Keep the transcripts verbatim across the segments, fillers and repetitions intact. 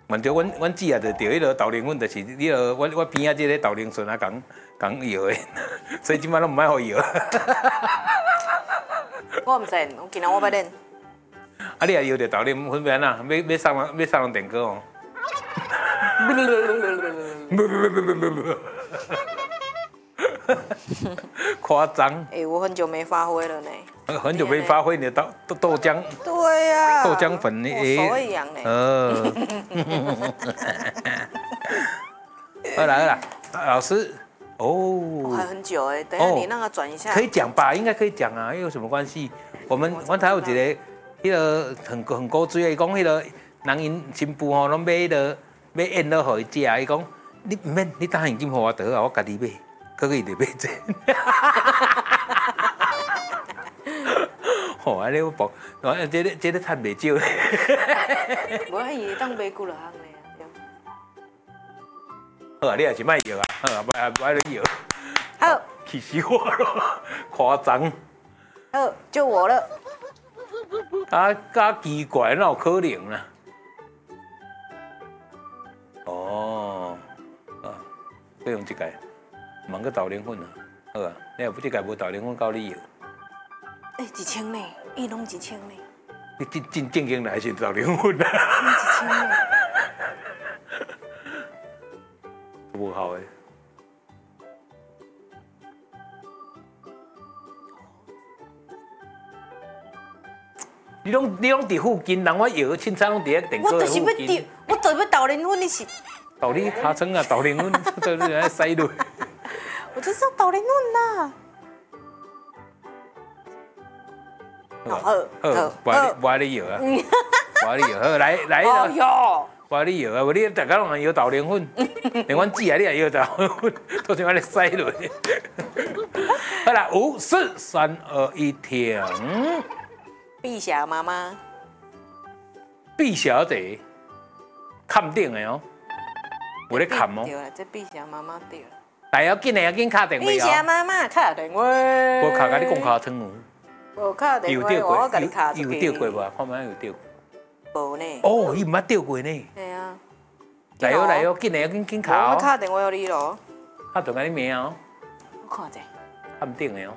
问着阮阮姊啊，就着迄落豆奶粉，就是你落我我边仔即个豆奶顺啊，讲讲摇的，所以即摆拢唔爱互摇。 我唔知，我今日我要练。 啊，你也摇着豆奶粉要安那？要要送人要送人电歌哦。夸张。 哎、欸，我很久没发挥了呢。 很久没发挥你的豆豆豆浆。 对呀、啊。 豆浆粉， 我手会痒呢。 呃。好啦好啦，老师。哦。 还很久哎，等一下你让他转一下。 可以讲吧，应该可以讲啊，又有什么关系？我们我台有一个，迄个很很古锥的，伊讲迄个人因新妇吼，拢买迄个买宴乐互伊食，伊讲你唔免，你打现金互我得啊，我家己买，可可以得买这。吼，安尼我薄，我这个这个赚袂少。 无伊当买几落项嘞。 好啊，你也是卖摇啊，好啊，卖卖你摇。 好， 气死我了，夸张。 好，就我了。 啊，加奇怪，哪有可能啊？哦，啊，要用这个，问个豆奶粉啊，好啊，你若不这个无豆奶粉，教你摇。 哎，一千呢，伊拢一千呢。 你真真正经来是豆奶粉啊？ 一千呢。 无效的。你拢你拢伫附近，人我摇凊彩拢伫咧电锅的附近。 我就是要丢，我就是要豆奶粉，你是？ 豆你尻川啊，豆奶粉，都都来塞落。 我就是要豆奶粉啦。好，好， 好，我我你摇啊，我你摇，好来来啦。 哟。 我你摇啊，无你大家拢摇豆奶粉，连阮姊啊，你也摇豆奶粉，都像安尼塞落。好啦，五四三二一，停。 碧霞妈妈， 碧小姐，看顶的哦，有咧看哦。 对啦，这碧霞妈妈对啦。 来要紧的，要紧敲电话哦。 碧霞妈妈敲电话。 我敲甲你讲敲汤哦。 无敲电话，我甲你敲出去。 有钓过无？看卖有钓过。 无呢。 哦，伊毋捌钓过呢。 系啊。 来哦来哦，紧的要紧紧敲哦。 我敲电话给你咯。 敲电话你名哦。 我看者。 看顶的哦。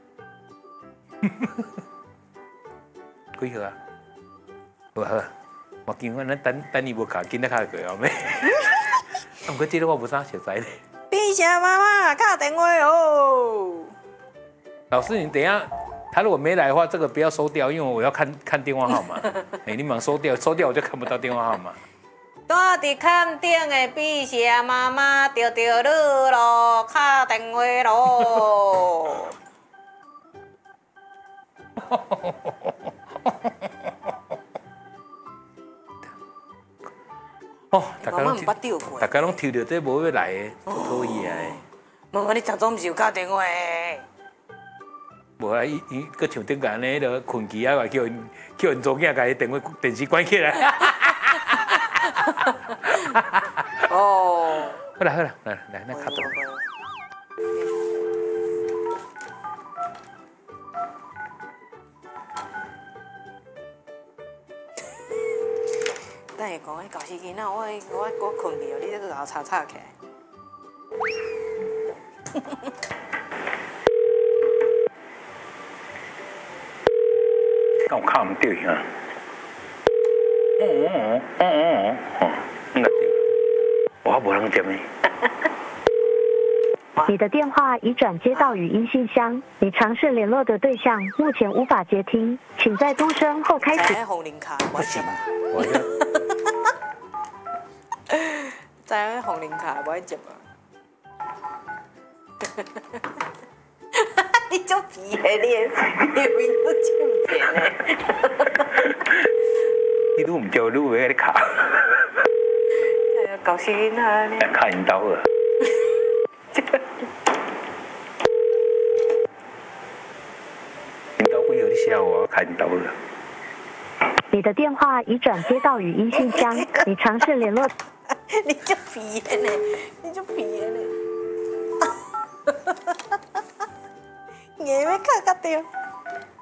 几号啊？好好，我今晚咱等等伊无卡，紧仔敲过后尾。啊，不过这个我无啥熟悉咧。 碧霞妈妈敲电话哦。 老师，你等一下，他如果没来的话，这个不要收掉，因为我要看看电话号码。哎，你忙收掉，收掉我就看不到电话号码。 住伫坎顶的碧霞妈妈，着着你咯，敲电话咯。 哦，大家拢捌钓过， 大家拢抽到这无要来的，讨厌的。 妈妈，你昨总毋是有敲电话的？ 无啊，伊伊搁像顶个安尼，就困去啊，叫因叫因做囝，甲伊电话电视关起来。 哦。 好啦好啦，来来，咱敲电话。 等下讲，迄搞死囡仔，我我我困去哦，你这个甲我吵吵起来。 敢有敲唔对啊？哦哦哦哦哦，应该对。我无人接呢。 你的电话已转接到语音信箱，你尝试联络的对象目前无法接听，请在嘟声后开始。 在红林卡， 不行，我要。 在红林卡，我爱接啊。你做皮的脸，你面都照片嘞。 你都唔叫，你会喺你卡。 哎呀，搞死他呢！ 卡引导啊。引导几号你写我，卡引导啊。 你的电话已转接到语音信箱，你尝试联络。 你就皮的呢，你就皮的呢。硬要卡卡掉。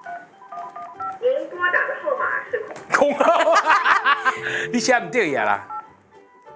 您拨打的号码是空号，你写唔对呀啦。